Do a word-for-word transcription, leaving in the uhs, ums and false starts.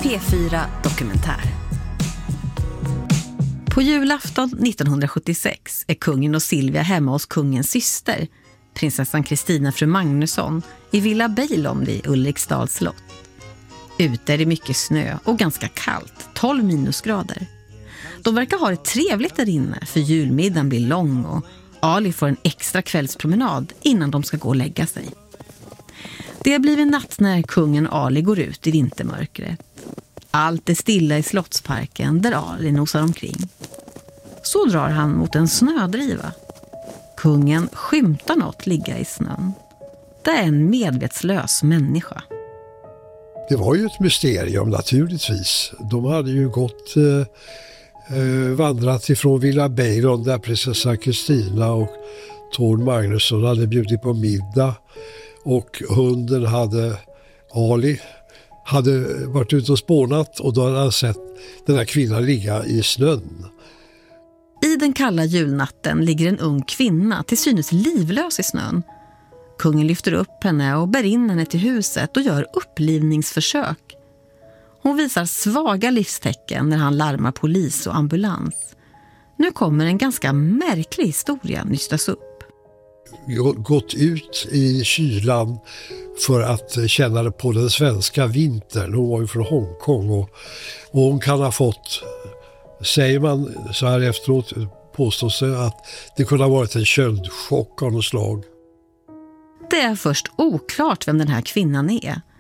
P fyra Dokumentär. På julafton nittonhundrasjuttiosex är kungen och Silvia hemma hos kungens syster, prinsessan Kristina fru Magnusson, i Villa Bejlon vid Ulriksdals slott. Ute är det mycket snö och ganska kallt, tolv minusgrader. De verkar ha det trevligt där inne, för julmiddagen blir lång och Ali får en extra kvällspromenad innan de ska gå och lägga sig. Det har blivit natt när kungen Ali går ut i vintermörkret. Allt är stilla i slottsparken där Ali nosar omkring. Så drar han mot en snödriva. Kungen skymtar något ligga i snön. Det är en medvetslös människa. Det var ju ett mysterium naturligtvis. De hade ju gått eh, vandrat ifrån Villa Bejlon där prinsessa Kristina och Tord Magnusson hade bjudit på middag. Och hunden hade, Ali, hade varit ute och spånat och då hade han sett den här kvinnan ligga i snön. I den kalla julnatten ligger en ung kvinna till synes livlös i snön. Kungen lyfter upp henne och bär in henne till huset och gör upplivningsförsök. Hon visar svaga livstecken när han larmar polis och ambulans. Nu kommer en ganska märklig historia nystas upp. Gått ut i kylan för att känna det på den svenska vintern. Hon var ju från Hongkong och, och hon kan ha fått, säger man så här efteråt, påstås det att det kunde ha varit en köldchock av något slag. Det är först oklart vem den här kvinnan är.